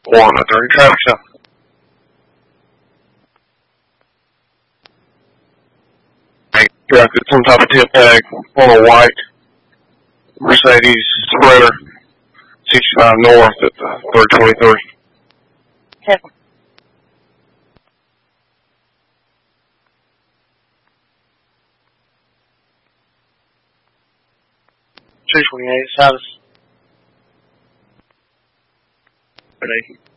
1 at 30 traffic south. Traffic, it's on top of tip tag on a white Mercedes Sprinter, 65 north at 323. 10. 228 South. Ready.